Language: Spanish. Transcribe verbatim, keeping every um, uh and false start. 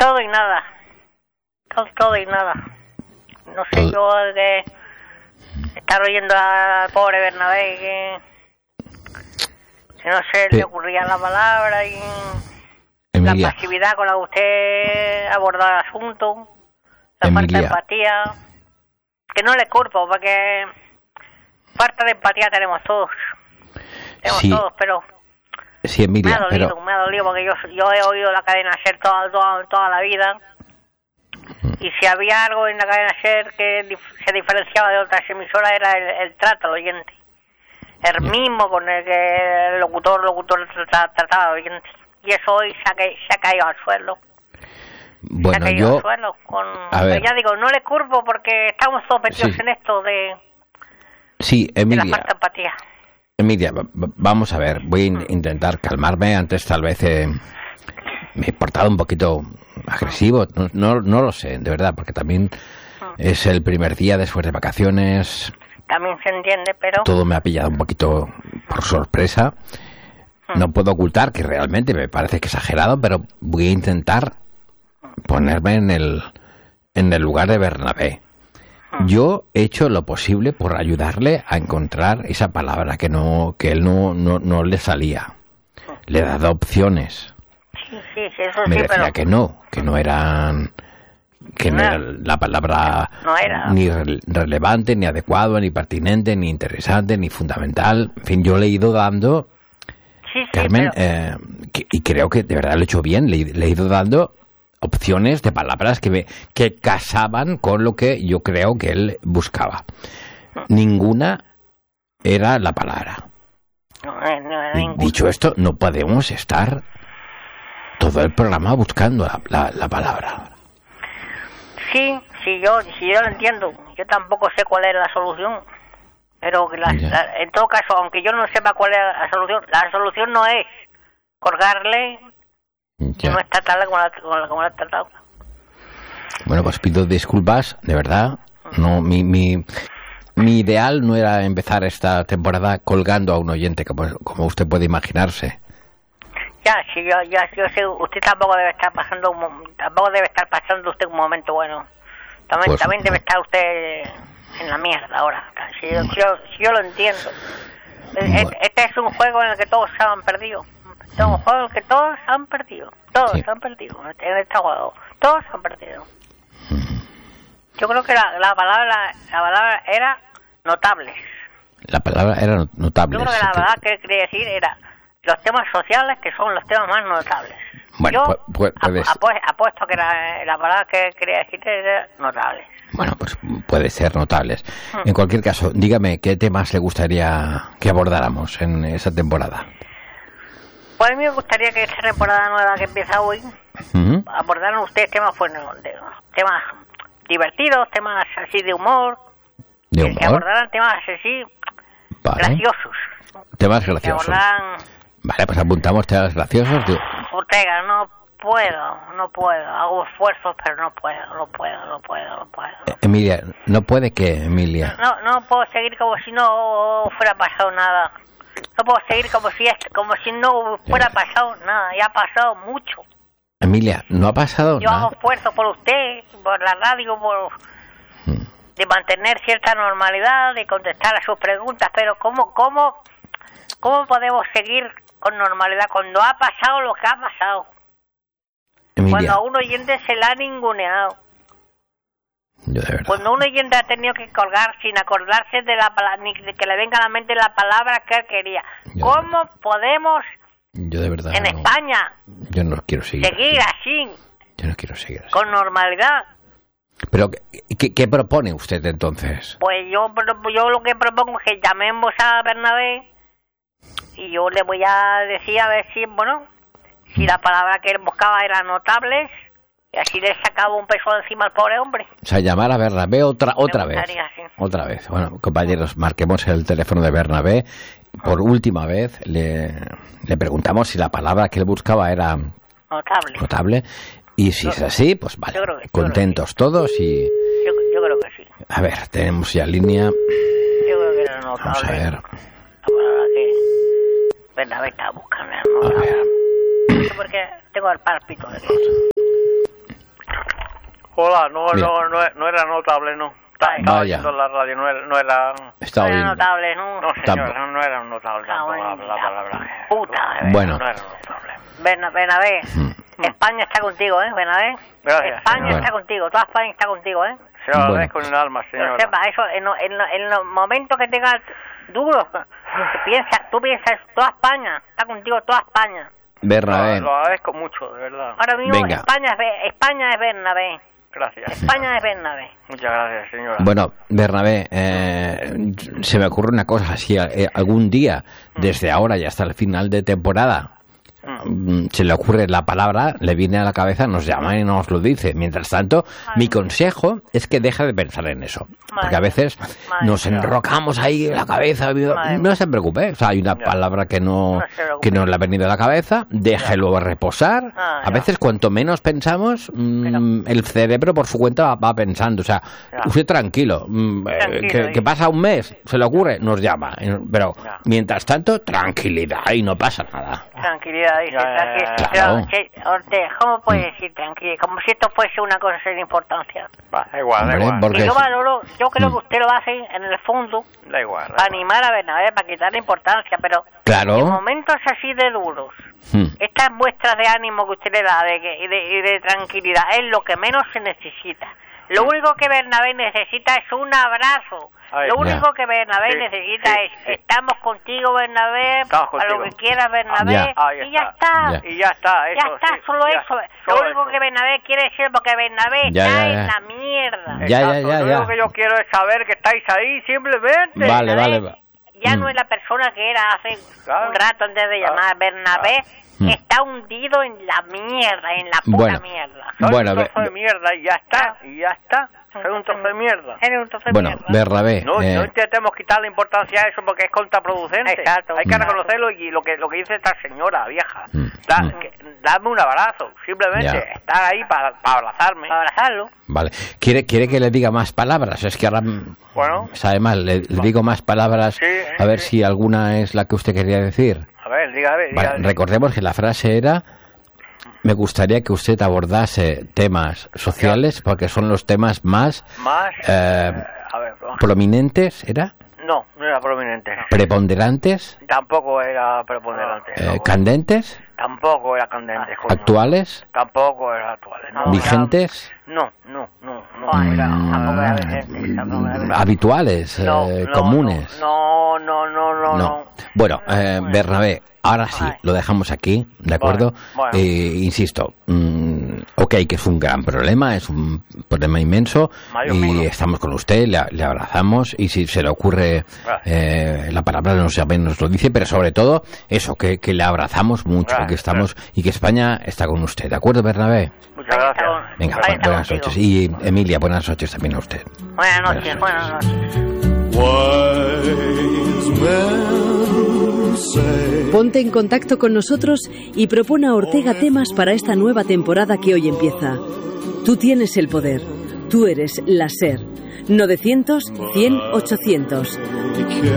todo y nada. Todo, todo y nada. No sé yo de estar oyendo al pobre Bernabé que, que no se le ocurría la palabra y Emilia. La pasividad con la que usted abordó el asunto, la Emilia. Falta de empatía, que no le culpo porque falta de empatía tenemos todos. Tenemos sí. todos, pero sí, Emilia, me ha dolido, pero... me ha dolido porque yo, yo he oído la cadena SER toda, toda, toda la vida. Y si había algo en la cadena SER que dif- se diferenciaba de otras emisoras era el, el trato al oyente. El mismo con el que el locutor, locutor trataba al oyente. Y eso hoy se ha, ca- se ha caído al suelo. Bueno, se ha caído yo... al suelo. Con... A ver. Pero ya digo, no le curvo porque estamos todos metidos sí. en esto de... Sí, Emilia. De la falta de empatía. Emilia, vamos a ver. Voy a in- intentar calmarme. Antes tal vez eh, me he portado un poquito... agresivo, no, no, no lo sé, de verdad, porque también es el primer día después de vacaciones. También se entiende, pero... Todo me ha pillado un poquito por sorpresa. No puedo ocultar que realmente me parece que exagerado, pero voy a intentar ponerme en el, en el lugar de Bernabé. Yo he hecho lo posible por ayudarle a encontrar esa palabra que no que él no, no, no le salía. Le he dado opciones. Sí, sí, eso me sí, decía pero... que no, que no eran, que no, no era la palabra no era. ni re- relevante, ni adecuado, ni pertinente, ni interesante, ni fundamental. En fin, yo le he ido dando, sí, sí, Carmen, pero... eh, que, y creo que de verdad lo he hecho bien, le, le he ido dando opciones de palabras que, me, que casaban con lo que yo creo que él buscaba. Ninguna era la palabra. No, no, no, Dicho esto, no podemos estar todo el programa buscando la, la, la palabra. Sí, sí, yo, sí, yo lo entiendo. Yo tampoco sé cuál es la solución. Pero la, la, en todo caso, aunque yo no sepa cuál es la solución, la solución no es colgarle ya. Y no es tratarla como la, como la, como la tratado. Bueno, pues pido disculpas, de verdad. No, mi, mi, mi ideal no era empezar esta temporada colgando a un oyente, como, como usted puede imaginarse. Ya, sí, yo, ya, yo sé, usted tampoco debe estar pasando, un, tampoco debe estar pasando usted un momento bueno. También, pues, también debe estar usted en la mierda ahora. Si yo, si yo, si yo lo entiendo. Bueno. Este es un juego en el que todos se han perdido. Este es un juego en el que todos han perdido. Todos sí. se han perdido en este juego. Todos han perdido. Yo creo que la, la palabra, la palabra era notables. La palabra era notables. Yo creo que la palabra que quería decir era los temas sociales, que son los temas más notables. Bueno, yo pu- puedes... apu- apuesto que la, la palabra que quería decir era notables. Bueno, pues puede ser notables. Hmm. En cualquier caso, dígame, ¿qué temas le gustaría que abordáramos en esa temporada? Pues a mí me gustaría que esta temporada nueva que empieza hoy, uh-huh. abordaran ustedes temas, bueno, de, temas divertidos, temas así de humor. ¿De que, humor? Que abordaran temas así vale. graciosos. Temas graciosos. Que abordaran... Vale, pues apuntamos temas graciosos. De... Ortega, no puedo, no puedo. Hago esfuerzos, pero no puedo, no puedo, no puedo, no puedo. Eh, Emilia, ¿no puede qué, Emilia? No, no puedo seguir como si no fuera pasado nada. No puedo seguir como si como si no fuera pasado nada. Ya ha pasado mucho. Emilia, no ha pasado Yo nada. Yo hago esfuerzos por usted, por la radio, por hmm. de mantener cierta normalidad, de contestar a sus preguntas, pero ¿cómo, cómo, cómo podemos seguir con normalidad cuando ha pasado lo que ha pasado? Emilia. Cuando a un oyente se la ha ninguneado. Yo de verdad. Cuando un oyente ha tenido que colgar sin acordarse de la ni de que le venga a la mente la palabra que él quería. Yo ¿Cómo podemos yo de verdad en no, España yo no quiero seguir, seguir así? así? Yo no quiero seguir así. Con normalidad. Pero ¿qué, qué propone usted entonces? Pues yo, yo lo que propongo es que llamemos a Bernabé y yo le voy a decir a ver si, bueno, si la palabra que él buscaba era notables. Y así le sacaba un peso encima al pobre hombre. O sea, llamar a Bernabé otra otra vez. Sí. Otra vez. Bueno, compañeros, marquemos el teléfono de Bernabé. Por última vez le, le preguntamos si la palabra que él buscaba era notable. notable. Y si yo, es así, pues vale. Que, contentos sí. todos y... Yo, yo creo que sí. A ver, tenemos ya línea. Yo creo que era notable. Vamos a ver. La palabra que Bernabé estaba buscando. A ver. Porque tengo el pálpito de eso. Hola, no, Mira. no, no, no era notable, no. Estaba estaba Vaya. oyendo la radio, no era... No era, Está No era bien. notable, ¿no? no, señora, Tampoco. no, no era un notable Ah, tampoco la, bueno, la la palabra. puta, de verdad. Bueno. No era notable. Berna- Bernabé, Mm. España está contigo, ¿eh, Bernabé? Gracias, España señora. está contigo, toda España está contigo, ¿eh? Se lo Bueno. agradezco en el alma, Pero señora. sepa, eso, en, lo- en, lo- en los momentos que tengas duros, piensa, tú piensas, toda España, está contigo toda España. Bernabé, Lo, lo agradezco mucho, de verdad. Ahora mismo Venga. España es, Be- España es Bernabé, Gracias. España es Bernabé. Muchas gracias, señora. bueno, Bernabé, eh, se me ocurre una cosa, si eh, algún día, desde ahora y hasta el final de temporada, mm, se le ocurre la palabra, le viene a la cabeza, nos llama y nos lo dice. Mientras tanto, mi consejo es que deje de pensar en eso. Porque a veces Madre nos mía. enrocamos ahí en la cabeza. Madre No se preocupe, o sea, hay una Ya. palabra que no, No se preocupe. que no le ha venido a la cabeza, déjelo reposar. Ah, A ya. veces, cuanto menos pensamos, mm, el cerebro por su cuenta va, va pensando. O sea, Ya. usted tranquilo, mm, eh, Tranquilo, que, ¿eh? que pasa un mes, se le ocurre, nos llama. Eh, Pero, Ya. mientras tanto, tranquilidad y no pasa nada. Tranquilidad, dice, Ya, ya, ya, tranquilidad. ya. Claro. Pero, che, Ortega, ¿cómo puede decir tranquilidad? Como si esto fuese una cosa sin importancia. Va, da igual, da Hombre, igual. porque- Y yo es- valoro, yo creo que Mm. usted lo hace en el fondo Da igual. da para igual. animar a Bernabé, para quitarle importancia, pero Claro. en momentos así de duros, Hmm. estas muestras de ánimo que usted le da de que, y, de, y de tranquilidad es lo que menos se necesita. Lo único que Bernabé necesita es un abrazo. Ahí. Lo único Ya. que Bernabé Sí, necesita sí, es sí. estamos contigo, Bernabé, Estamos a lo contigo. que quieras, Bernabé, Ya. Ahí y ya está. está. Ya. Y ya está, eso. Ya está, sí, solo ya, eso. solo Lo único eso. que Bernabé quiere decir, porque Bernabé Ya, está ya, ya. en la mierda. Ya, ya, Exacto, ya, Lo ya. único que yo quiero es saber que estáis ahí, simplemente. Vale, Bernabé vale. ya Mm. no es la persona que era hace Claro. un rato antes de Claro. llamar. Bernabé Mm. está hundido en la mierda, en la puta Bueno. mierda. Soy Bueno, un trozo ve- de mierda y ya está, y ya está. Soy un trozo de mierda. Eres un trozo de Bueno, mierda. Bernabé, No, eh, no intentemos quitarle importancia a eso porque es contraproducente. Exacto. Hay que Mm. reconocerlo y lo que lo que dice esta señora vieja. Mm. Da- Mm. que- dame un abrazo, simplemente Ya. estar ahí para abrazarme. Para abrazarlo. vale. ¿Quiere, ¿Quiere que le diga más palabras? Es que ahora mm, Bueno. sabe mal. Le, le digo más palabras Sí, a ver sí. si alguna es la que usted quería decir. A ver, dígame, Vale, dígame. recordemos que la frase era: me gustaría que usted abordase temas sociales porque son los temas más Más. eh, eh, a ver, vamos. prominentes, ¿era? No, no era prominente. Preponderantes, Tampoco era preponderante. eh, candentes, Tampoco era candente. coño. actuales, Tampoco era actual. No, vigentes, No, no, no, no. Ay, era- mm, tampoco era vigente, tampoco era vigente. habituales, eh, no, no, comunes. No, no, no, no, no. No. Bueno, eh, Bernabé, ahora sí, Ay. lo dejamos aquí, ¿de acuerdo? Bueno, bueno. Eh, insisto, mm, ok, que es un gran problema, es un problema inmenso Mayúsculo. y estamos con usted, le, le abrazamos y si se le ocurre eh, la palabra nos llama y nos lo dice, pero sobre todo eso, que, que le abrazamos mucho, Gracias, que estamos y que España está con usted, ¿de acuerdo, Bernabé? Muchas gracias. Venga, Ahí está buenas contigo. noches. Y Emilia, buenas noches también a usted. Buenas noches, buenas noches. Wise men say Ponte en contacto con nosotros y propone a Ortega temas para esta nueva temporada que hoy empieza. Tú tienes el poder. Tú eres la SER. novecientos, cien, ochocientos.